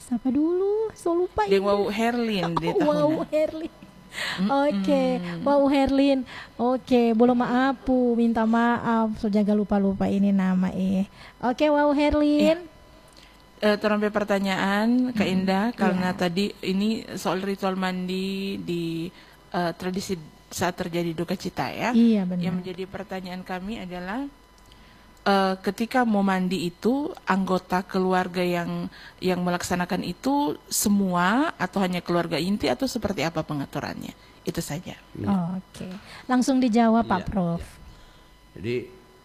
Siapa dulu? So lupa Deng ini. Wau Herlin di Wow, tahunnya. Herlin. Oke, wow Herlin. Oke, belum maapu, minta maaf. So jaga lupa-lupa ini nama Oke, wow Herlin. Terompe pertanyaan Kak Indah karena tadi ini soal ritual mandi di tradisi saat terjadi duka cita ya. Iya, benar. Yang menjadi pertanyaan kami adalah ketika mau mandi itu anggota keluarga yang melaksanakan itu semua atau hanya keluarga inti atau seperti apa pengaturannya? Itu saja. Oke. Langsung dijawab Pak Iya, Prof. Jadi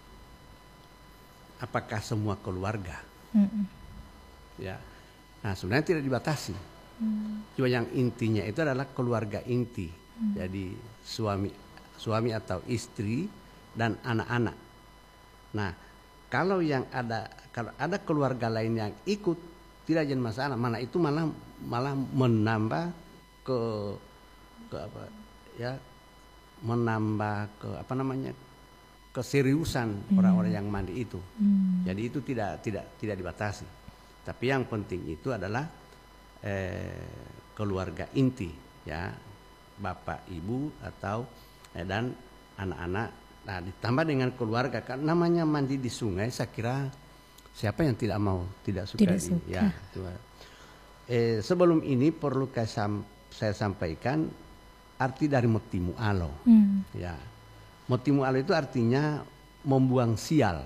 apakah semua keluarga? Ya, nah sebenarnya tidak dibatasi. Cuma yang intinya itu adalah keluarga inti. Jadi suami atau istri dan anak-anak. Nah, kalau ada keluarga lain yang ikut tidak jadi masalah. Mana itu malah menambah ke apa ya? Menambah ke apa namanya? Keseriusan orang-orang yang mandi itu. Jadi itu tidak dibatasi. Tapi yang penting itu adalah keluarga inti, ya, bapak, ibu atau dan anak-anak. Nah, ditambah dengan keluarga, kan namanya mandi di sungai. Saya kira siapa yang tidak suka. Ya, sebelum ini perlu saya sampaikan arti dari motimu alo. Ya, motimu alo itu artinya membuang sial.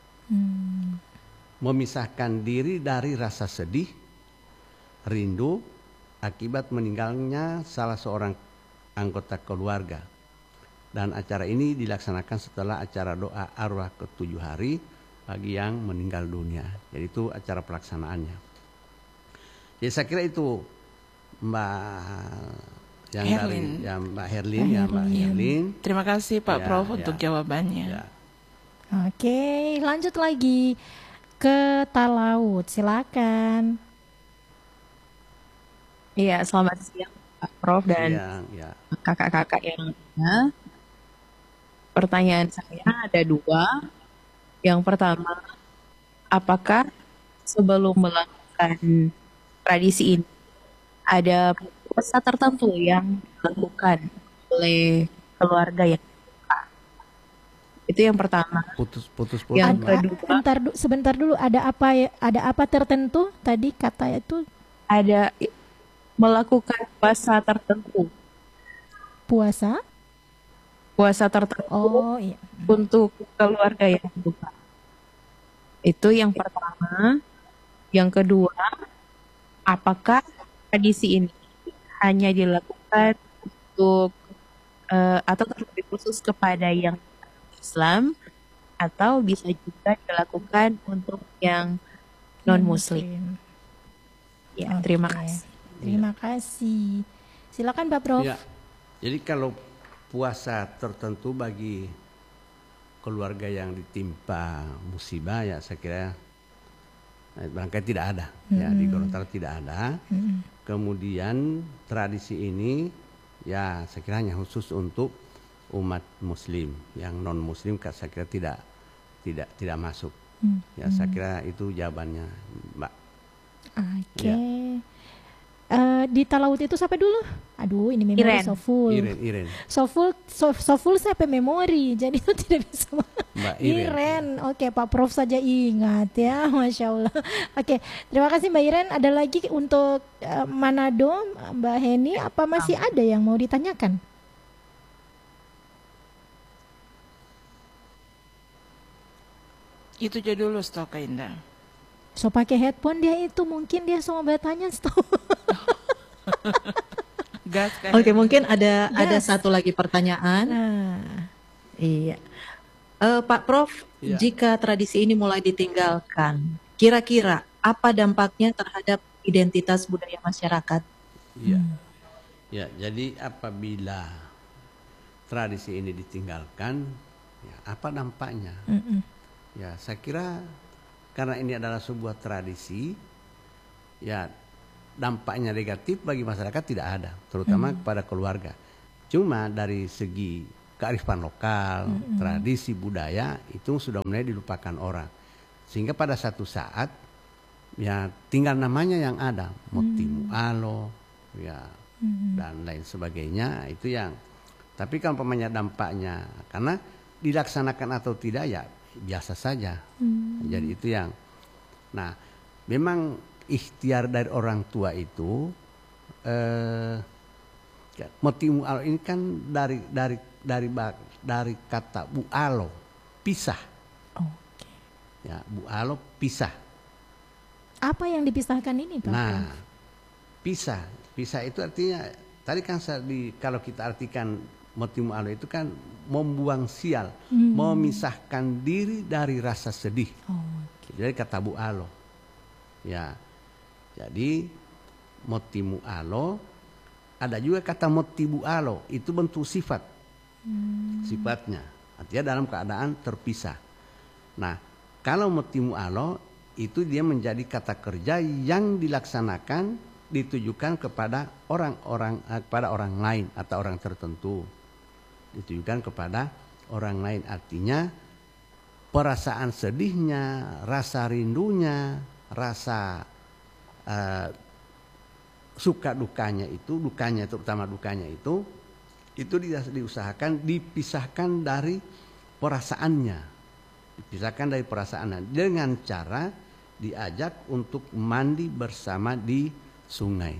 Memisahkan diri dari rasa sedih, rindu akibat meninggalnya salah seorang anggota keluarga. Dan acara ini dilaksanakan setelah acara doa arwah ke-7 hari bagi yang meninggal dunia. Jadi itu acara pelaksanaannya. Jadi saya kira itu Mbak Herlin. Terima kasih Pak Prof untuk jawabannya. Ya. Oke, lanjut lagi ke Talaut, silakan. Iya, selamat siang Pak Prof dan kakak-kakak yang ada. Pertanyaan saya ada 2. Yang pertama, apakah sebelum melakukan tradisi ini ada puasa tertentu yang dilakukan oleh keluarga yang itu yang pertama. Putus. Yang kedua, Sebentar dulu, ada apa tertentu tadi kata itu? Ada melakukan puasa tertentu. Puasa tertentu untuk keluarga yang duka. Itu yang pertama. Yang kedua, apakah tradisi ini hanya dilakukan untuk atau terlebih khusus kepada yang Islam atau bisa juga dilakukan untuk yang non-Muslim? Ya, terima kasih. Terima kasih. Silakan Pak Prof. Ya, jadi kalau puasa tertentu bagi keluarga yang ditimpa musibah, ya saya kira barangkali tidak ada. Ya, di Gorontalo tidak ada. Kemudian tradisi ini ya saya kira hanya khusus untuk umat Muslim, yang non Muslim saya kira tidak masuk. Ya saya kira itu jawabannya, Mbak. Oke. Di Talaut itu siapa dulu? Aduh, ini memori so full. Iren. So full sampai memori, jadi itu tidak bisa. Mbak Iren. Oke, Pak Prof saja ingat ya, Masya Allah. Oke, terima kasih Mbak Iren. Ada lagi untuk Manado, Mbak Heni, apa masih ada yang mau ditanyakan? Itu aja dulu stok Kak Indah. So pakai headphone dia itu mungkin dia semua bertanya stok. Oke, mungkin ada satu lagi pertanyaan. Iya. Pak Prof, jika tradisi ini mulai ditinggalkan, kira-kira apa dampaknya terhadap identitas budaya masyarakat? Iya. Ya, jadi apabila tradisi ini ditinggalkan, ya, apa dampaknya? Ya, saya kira karena ini adalah sebuah tradisi, ya dampaknya negatif bagi masyarakat tidak ada, terutama kepada keluarga. Cuma dari segi kearifan lokal, tradisi budaya itu sudah mulai dilupakan orang. Sehingga pada satu saat ya tinggal namanya yang ada, motimu alo, ya dan lain sebagainya itu yang. Tapi kalau umpamanya dampaknya, karena dilaksanakan atau tidak ya biasa saja. Jadi itu yang. Nah, memang ikhtiar dari orang tua itu, motimu alo ini kan dari kata bu alo, pisah. Ya, bu alo pisah. Apa yang dipisahkan ini, Pak? Nah, pisah itu artinya tadi kan kalau kita artikan motimu alo itu kan membuang sial, memisahkan diri dari rasa sedih. Jadi kata bu alo. Ya, jadi motimu alo, ada juga kata motibu alo, itu bentuk sifat, sifatnya, artinya dalam keadaan terpisah. Nah, kalau motimu alo itu dia menjadi kata kerja yang dilaksanakan, ditujukan kepada orang lain atau orang tertentu, ditujukan kepada orang lain, artinya perasaan sedihnya, rasa rindunya, rasa suka dukanya terutama dukanya itu diusahakan dipisahkan dari perasaannya, dengan cara diajak untuk mandi bersama di sungai.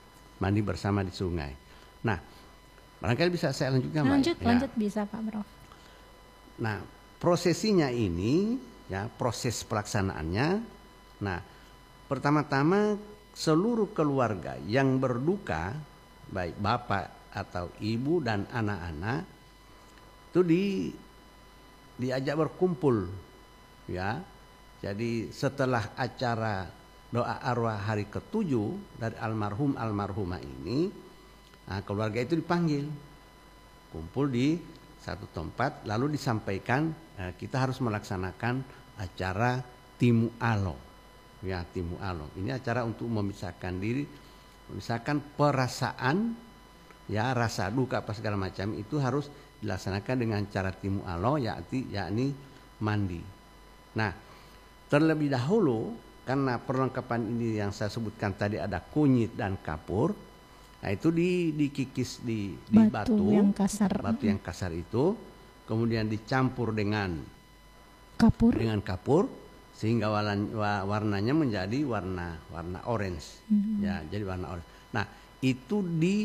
Nah, barangkali bisa saya lanjutkan, Mbak? Lanjut bisa, Pak Prof. Nah, prosesinya ini, ya, proses pelaksanaannya. Nah, pertama-tama seluruh keluarga yang berduka, baik bapak atau ibu dan anak-anak, itu diajak berkumpul, ya. Jadi setelah acara doa arwah hari ke-7 dari almarhumah ini, nah, keluarga itu dipanggil, kumpul di satu tempat, lalu disampaikan kita harus melaksanakan acara timu alo. Ya, timu alo. Ini acara untuk memisahkan diri, memisahkan perasaan, ya, rasa duka apa segala macam itu harus dilaksanakan dengan cara timu alo, yakni mandi. Nah, terlebih dahulu karena perlengkapan ini yang saya sebutkan tadi ada kunyit dan kapur. Nah, itu dikikis di batu yang kasar itu, kemudian dicampur dengan kapur sehingga warnanya menjadi warna orange. Ya, jadi warna orange. Nah, itu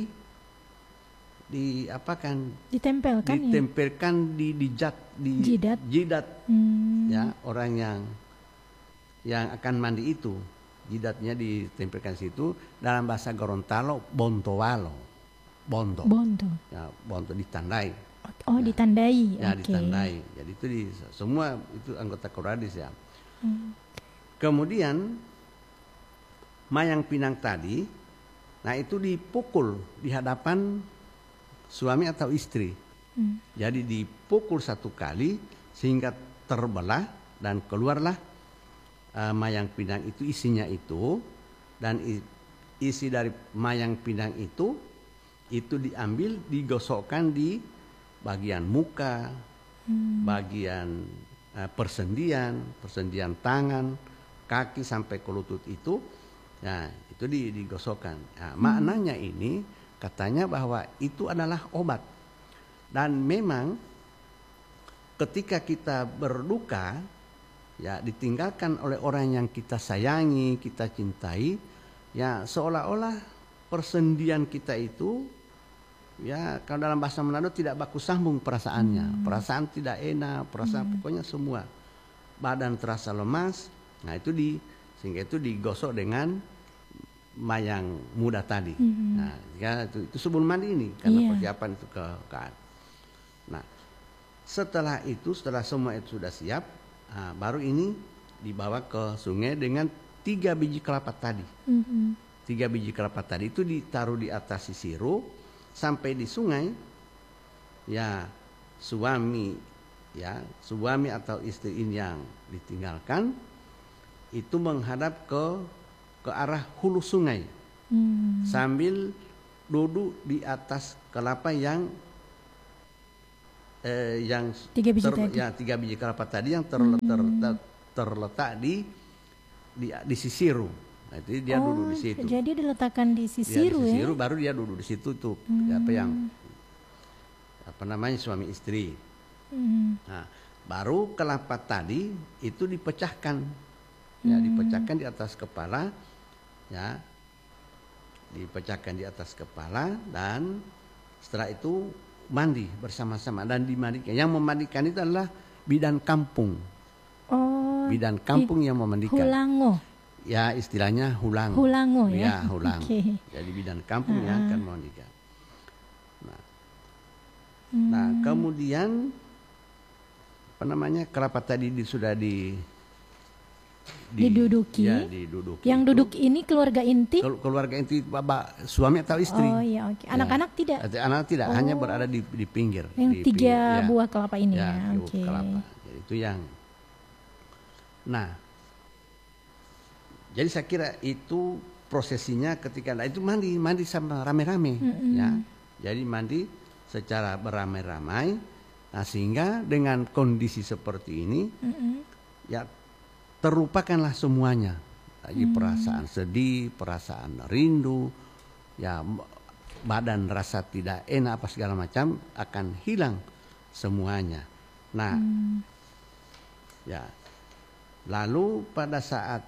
ditempelkan di jidat. Ya, orang yang akan mandi itu, jidatnya ditempelkan situ, dalam bahasa Gorontalo bontowalo. Bonto. Ya, bonto ditandai. Oh, ya, ditandai. Ya, ditandai. Jadi itu semua itu anggota Koradis, ya. Kemudian mayang pinang tadi, nah itu dipukul di hadapan suami atau istri. Jadi dipukul satu kali sehingga terbelah dan keluarlah mayang pinang itu, isinya itu, dan isi dari mayang pinang itu diambil, digosokkan di bagian muka, bagian persendian tangan, kaki sampai ke lutut itu, nah itu digosokkan. Nah, maknanya ini katanya bahwa itu adalah obat, dan memang ketika kita berduka, ya, ditinggalkan oleh orang yang kita sayangi, kita cintai, ya seolah-olah persendian kita itu, ya kalau dalam bahasa Manado tidak baku sambung perasaannya, perasaan tidak enak, perasaan pokoknya semua, badan terasa lemas. Nah itu sehingga itu digosok dengan mayang muda tadi. Nah ya, itu sebelum mandi ini karena persiapan itu ke. Nah setelah semua itu sudah siap, nah, baru ini dibawa ke sungai dengan 3 biji kelapa tadi. 3 biji kelapa tadi itu ditaruh di atas sisiru. Sampai di sungai, ya suami atau istri ini yang ditinggalkan itu menghadap ke arah hulu sungai, sambil duduk di atas kelapa yang 3 biji kelapa tadi yang terletak di di Sisiru. Nah, itu dia duduk di situ. Jadi diletakkan di Sisiru, di Sisiru, baru dia duduk di situ tuh. Apa namanya, suami istri. Nah, baru kelapa tadi itu dipecahkan. Ya, dipecahkan di atas kepala. Ya. Dipecahkan di atas kepala, dan setelah itu mandi bersama-sama dan dimandikan. Yang memandikan itu adalah bidan kampung. Bidan kampung yang memandikan. Hulango. Ya, istilahnya hulango. Hulango ya. Ya, hulango. Okay. Jadi bidan kampung yang akan memandikan. Nah, kemudian apa namanya, kelapa tadi sudah diduduki. Ya, diduduki. Yang duduk ini keluarga inti? Keluarga inti, bapak, suami atau istri. Oh iya, oke. Anak-anak tidak? Anak tidak, hanya berada di pinggir. Yang di 3 buah kelapa ini ya. Oke. Kelapa. Jadi itu yang. Nah, jadi saya kira itu prosesinya ketika itu mandi sama rame-rame, ya. Jadi mandi secara beramai-ramai. Nah, sehingga dengan kondisi seperti ini, ya terlupakanlah semuanya. Lagi perasaan sedih, perasaan rindu, ya badan rasa tidak enak apa segala macam akan hilang semuanya. Nah, ya lalu pada saat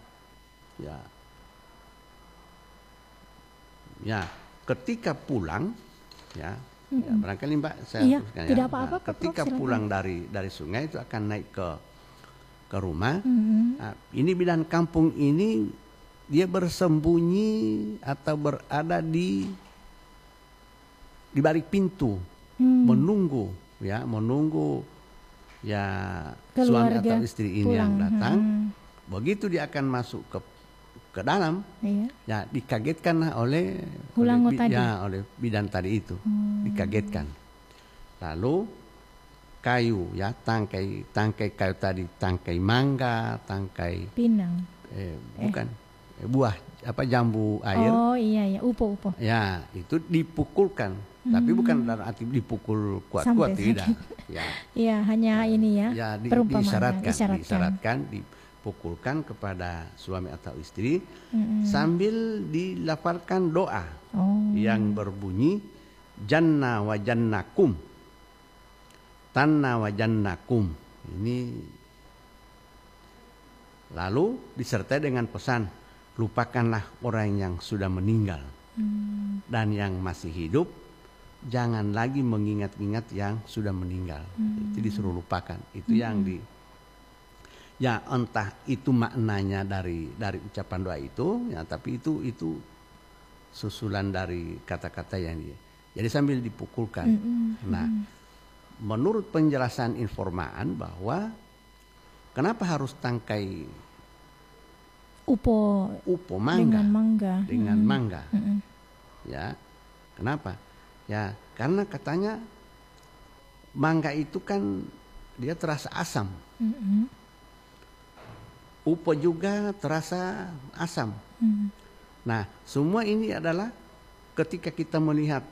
ya ketika pulang, ya barangkali Mbak saya teruskan, tidak ya. apa-apa, Nah, ketika Prof, pulang dari sungai itu akan naik ke rumah. Nah, ini bidan kampung ini dia bersembunyi atau berada di balik pintu, menunggu ya suami atau istri ini yang datang. Begitu dia akan masuk ke dalam, ya dikagetkanlah oleh bidan tadi itu, dikagetkan. Lalu kayu, ya tangkai kayu tadi, tangkai mangga, tangkai pinang, bukan buah apa, jambu air. Oh iya, upo. Ya, itu dipukulkan, tapi bukan dalam arti dipukul kuat-kuat, tidak. Ya. Iya, hanya ini ya. Ya, perumpamaan, disyaratkan, dipukulkan kepada suami atau istri sambil dilafalkan doa yang berbunyi janna wa jannakum, tanna wa jannakum. Ini lalu disertai dengan pesan, lupakanlah orang yang sudah meninggal, dan yang masih hidup jangan lagi mengingat-ingat yang sudah meninggal. Itu disuruh lupakan. Itu yang ya entah itu maknanya dari ucapan doa itu, ya, tapi itu susulan dari kata-kata yang jadi sambil dipukulkan. Nah, menurut penjelasan informan bahwa kenapa harus tangkai upo mangga dengan mangga, ya kenapa? Ya karena katanya mangga itu kan dia terasa asam, upo juga terasa asam. Nah, semua ini adalah ketika kita melihat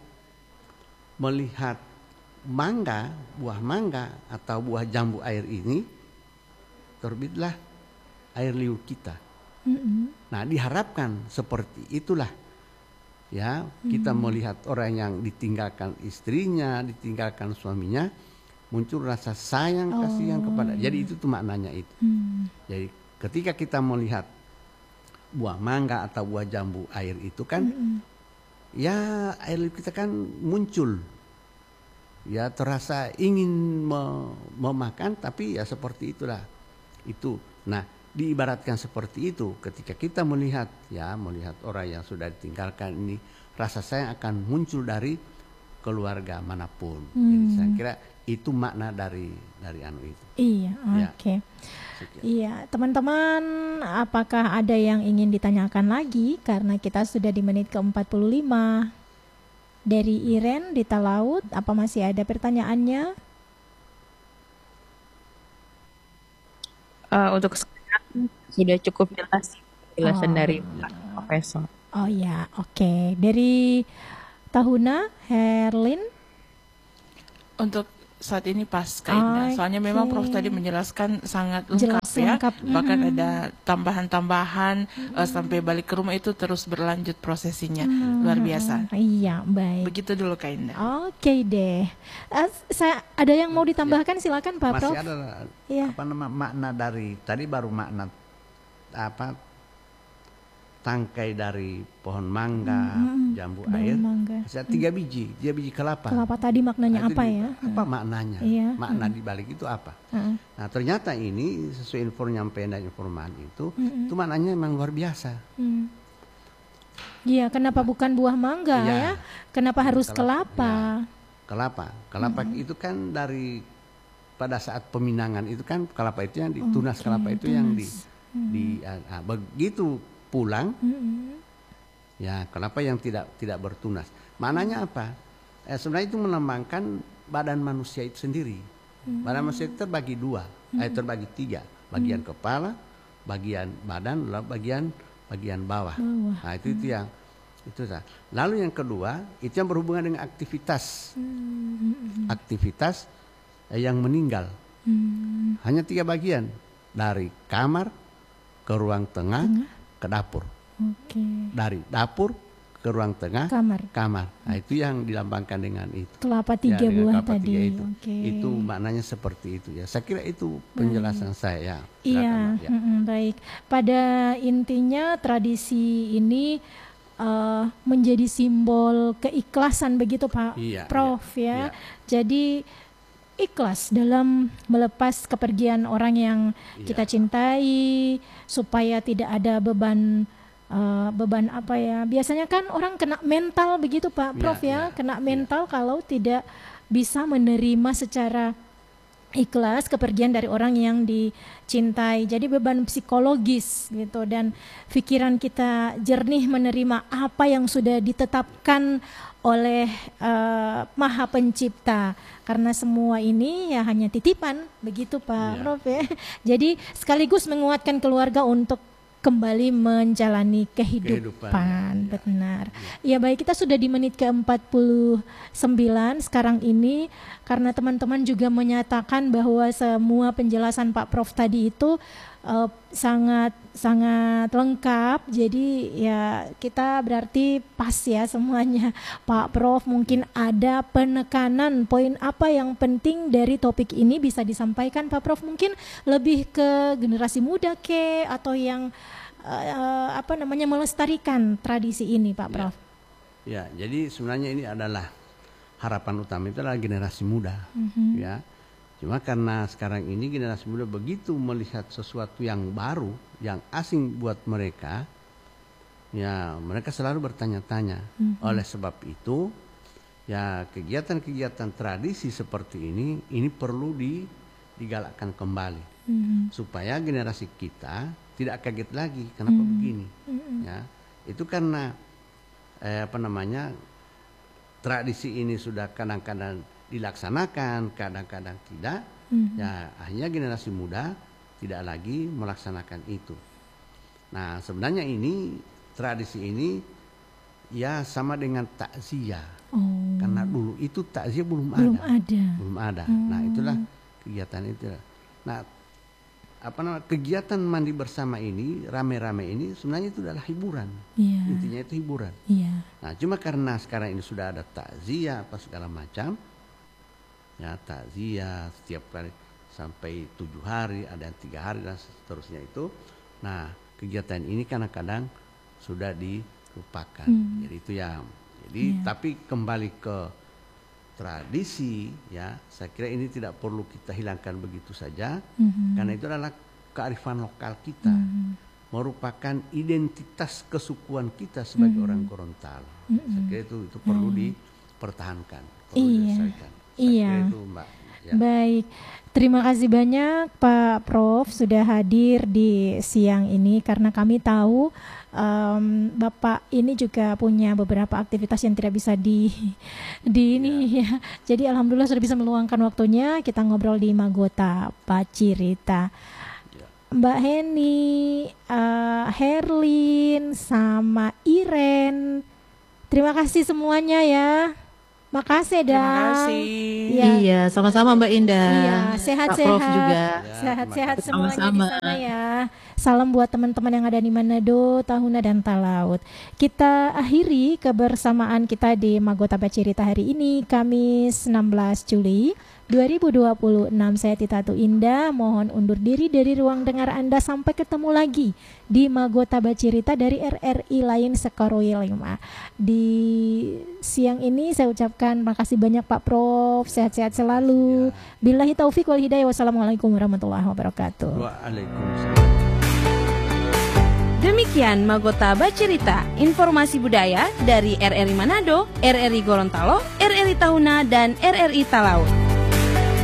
mangga, buah mangga atau buah jambu air ini, terbitlah air liur kita. Nah, diharapkan seperti itulah, ya, kita melihat orang yang ditinggalkan istrinya, ditinggalkan suaminya, muncul rasa sayang, kasihan kepada. Jadi itu tuh maknanya itu. Jadi ketika kita melihat buah mangga atau buah jambu air itu kan, ya air liur kita kan muncul, ya terasa ingin memakan, tapi ya seperti itulah itu. Nah, diibaratkan seperti itu ketika kita melihat orang yang sudah ditinggalkan ini, rasa sayang akan muncul dari keluarga manapun. Jadi saya kira itu makna dari anu itu. Iya, oke. Iya, teman-teman, apakah ada yang ingin ditanyakan lagi? Karena kita sudah di menit ke-45. Dari Iren di Talaut, apa masih ada pertanyaannya? Untuk sekarang sudah cukup jelas penjelasan dari Pak Profesor. Oh ya, oke. Dari Tahuna, Herlin. Untuk saat ini pas Kak Indah. Soalnya memang Prof tadi menjelaskan sangat lengkap ya. Bahkan ada tambahan-tambahan sampai balik ke rumah itu terus berlanjut prosesinya. Luar biasa. Iya, baik. Begitu dulu Kak Indah. Oke deh. Saya ada yang mau ditambahkan, silakan Pak Prof. Masih ada apa nama makna dari tadi baru makna apa tangkai dari pohon mangga, jambu air, bisa 3 biji kelapa. Kelapa tadi maknanya apa ya? Apa maknanya? Iya. Makna di balik itu apa? Nah ternyata ini sesuai penyampaian dan informasi itu maknanya memang luar biasa. Iya, kenapa bukan buah mangga ya? Kenapa harus kelapa? Ya, kelapa itu kan dari pada saat peminangan itu kan kelapa itu yang ditunas, kelapa itu yang begitu pulang, ya kelapa yang tidak bertunas. Maknanya apa? Sebenarnya itu melambangkan badan manusia itu sendiri. Badan manusia itu terbagi 2, terbagi 3, bagian kepala, bagian badan, lalu bagian bawah. Nah itu yang itu. Lalu yang kedua itu yang berhubungan dengan aktivitas yang meninggal. Hanya 3 bagian, dari kamar ke ruang tengah. Ke dapur. Dari dapur ke ruang tengah, kamar. Nah, itu yang dilambangkan dengan itu. Kelapa 3 buah tadi. Itu maknanya seperti itu ya. Saya kira itu penjelasan saya. Iya, baik. Pada intinya tradisi ini menjadi simbol keikhlasan begitu Pak Prof ya. Jadi ikhlas dalam melepas kepergian orang yang kita cintai, supaya tidak ada beban apa ya, biasanya kan orang kena mental begitu Pak Prof kena mental kalau tidak bisa menerima secara ikhlas kepergian dari orang yang dicintai. Jadi beban psikologis gitu, dan pikiran kita jernih menerima apa yang sudah ditetapkan oleh Maha Pencipta, karena semua ini ya hanya titipan begitu Pak Prof ya. Jadi sekaligus menguatkan keluarga untuk kembali menjalani kehidupan. Benar. Ya baik, kita sudah di menit ke-49 sekarang ini, karena teman-teman juga menyatakan bahwa semua penjelasan Pak Prof tadi itu sangat lengkap. Jadi ya kita berarti pas ya semuanya. Pak Prof, mungkin ada penekanan poin apa yang penting dari topik ini bisa disampaikan Pak Prof, mungkin lebih ke generasi muda atau yang melestarikan tradisi ini Pak Prof. Ya, jadi sebenarnya ini adalah harapan utama itu adalah generasi muda ya. Cuma karena sekarang ini generasi muda begitu melihat sesuatu yang baru, yang asing buat mereka, ya mereka selalu bertanya-tanya. Oleh sebab itu, ya kegiatan-kegiatan tradisi seperti ini perlu digalakkan kembali, supaya generasi kita tidak kaget lagi kenapa begini. Ya, itu karena tradisi ini sudah kadang-kadang dilaksanakan, kadang-kadang tidak. Ya akhirnya generasi muda tidak lagi melaksanakan itu. Nah sebenarnya ini tradisi ini ya sama dengan takziah, karena dulu itu takziah belum ada. Nah itulah kegiatan itu. Nah kegiatan mandi bersama ini, rame-rame ini sebenarnya itu adalah hiburan. Intinya itu hiburan. Nah cuma karena sekarang ini sudah ada takziah apa segala macam, ya takziah setiap kali sampai 7 hari, ada yang 3 hari dan seterusnya itu. Nah kegiatan ini kadang-kadang sudah dilupakan. Jadi itu yang tapi kembali ke tradisi ya, saya kira ini tidak perlu kita hilangkan begitu saja, karena itu adalah kearifan lokal kita, merupakan identitas kesukuan kita sebagai orang Gorontalo. Saya kira itu perlu dipertahankan, perlu dilestarikan. Iya. Itu, Mbak. Ya. Baik, terima kasih banyak Pak Prof sudah hadir di siang ini, karena kami tahu Bapak ini juga punya beberapa aktivitas yang tidak bisa ini ya. Jadi alhamdulillah sudah bisa meluangkan waktunya kita ngobrol di Magota Pacirita. Mbak Heni, Herlin, sama Iren, terima kasih semuanya ya. Makasih dah. Terima kasih. Ya. Iya, sama-sama Mbak Indah. Iya, Pak sehat-sehat. Prof juga. Sehat-sehat kasih. semuanya Sama-sama. di sana ya. Salam buat teman-teman yang ada di Manado, Tahuna dan Talaut. Kita akhiri kebersamaan kita di Magota Bacirita hari ini, Kamis 16 Juli 2026. Saya Tita Tu Indah, mohon undur diri dari ruang dengar Anda. Sampai ketemu lagi di Magota Bacirita dari RRI lain Sekorwi 5. Di siang ini saya ucapkan makasih banyak Pak Prof, sehat-sehat selalu. Billahi taufik wal hidayah. Wassalamualaikum warahmatullahi wabarakatuh. Waalaikumsalam. Demikian Magota Bacirita, informasi budaya dari RRI Manado, RRI Gorontalo, RRI Tahuna, dan RRI Talaut.